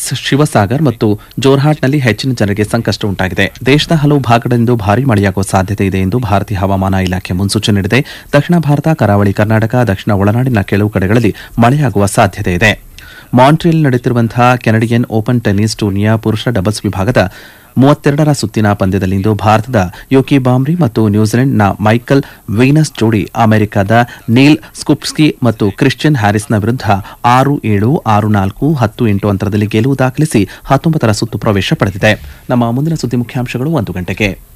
ಶಿವಸಾಗರ್ ಮತ್ತು ಜೋರ್ಹಾಟ್ನಲ್ಲಿ ಹೆಚ್ಚಿನ ಜನರಿಗೆ ಸಂಕಷ್ಟ ಉಂಟಾಗಿದೆ. ದೇಶದ ಹಲವು ಭಾಗಗಳಿಂದ ಭಾರೀ ಮಳೆಯಾಗುವ ಸಾಧ್ಯತೆ ಇದೆ ಎಂದು ಭಾರತೀಯ ಹವಾಮಾನ ಇಲಾಖೆ ಮುನ್ಸೂಚನೆ ನೀಡಿದೆ. ದಕ್ಷಿಣ ಭಾರತ, ಕರಾವಳಿ ಕರ್ನಾಟಕ, ದಕ್ಷಿಣ ಒಳನಾಡಿನ ಕೆಲವು ಕಡೆಗಳಲ್ಲಿ ಮಳೆಯಾಗುವ ಸಾಧ್ಯತೆ ಇದೆ. ಮಾಂಟ್ರಿಯಲ್ ನಡೆಯುತ್ತಿರುವಂತಹ ಕೆನಡಿಯನ್ ಓಪನ್ ಟೆನ್ನಿಸ್ ಟೂರ್ನಿಯ ಪುರುಷರ ಡಬಲ್ಸ್ ವಿಭಾಗದ 32ರ ಸುತ್ತಿನ ಪಂದ್ಯದಲ್ಲಿಂದು ಭಾರತದ ಯುಕಿ ಬಾಮ್ರಿ ಮತ್ತು ನ್ಯೂಜಿಲೆಂಡ್ನ ಮೈಕಲ್ ವೀನಸ್ ಜೋಡಿ ಅಮೆರಿಕದ ನೀಲ್ ಸ್ಕುಪ್ಸ್ಕಿ ಮತ್ತು ಕ್ರಿಶ್ಚಿಯನ್ ಹ್ಯಾರಿಸ್ನ ವಿರುದ್ಧ 6-7, 6-4, 10-8 ಅಂತರದಲ್ಲಿ ಗೆಲುವು ದಾಖಲಿಸಿ 19ರ ಸುತ್ತು ಪ್ರವೇಶ ಪಡೆದಿದೆ. ನಮ್ಮ ಮುಂದಿನ ಸುದ್ದಿ ಮುಖ್ಯಾಂಶಗಳು 1 ಗಂಟೆಗೆ.